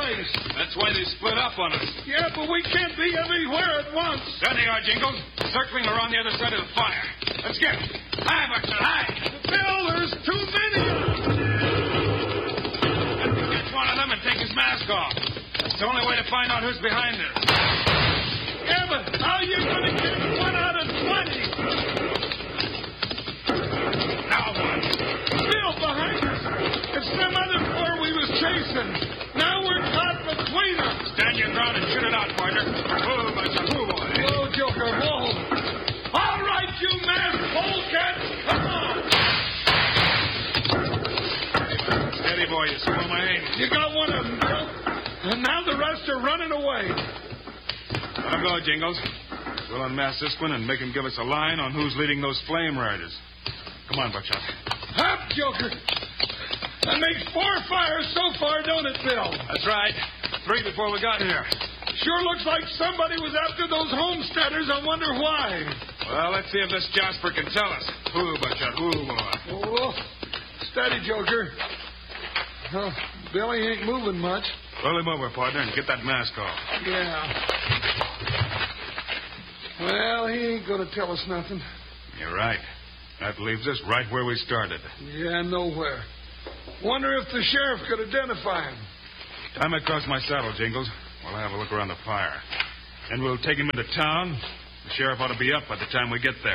place. That's why they split up on us. Yeah, but we can't be everywhere at once. There they are, Jingles. Circling around the other side of the fire. Let's get it. Hi, Buckshot, hi. Bill, there's too many of them. Let me catch one of them and take his mask off. That's the only way to find out who's behind it. Yeah, but how are you going to get 1 out of 20? Now what? Bill, behind us. It's them other four we was chasing. Now we're caught between them. Stand your ground and shoot it out, partner. Whoa, Buckshot, whoa, boy. Whoa, Joker, whoa. All right, you masked polecats, come on. Steady, boy, you spoil my aim. You got one of them, Bill. And now the rest are running away. Let him go, Jingles. We'll unmask this one and make him give us a line on who's leading those flame riders. Come on, Buckshot. Up, Joker. That makes 4 fires so far, don't it, Bill? That's right. 3 before we got here. Sure looks like somebody was after those homesteaders. I wonder why. Well, let's see if this Jasper can tell us. Ooh, Buckshot, ooh, boy. Oh, steady, Joker. Oh, Billy ain't moving much. Roll him over, partner, and get that mask off. Yeah. Well, he ain't going to tell us nothing. You're right. That leaves us right where we started. Yeah, nowhere. Wonder if the sheriff could identify him. Time I cross my saddle, Jingles. We'll have a look around the fire. Then we'll take him into town. The sheriff ought to be up by the time we get there.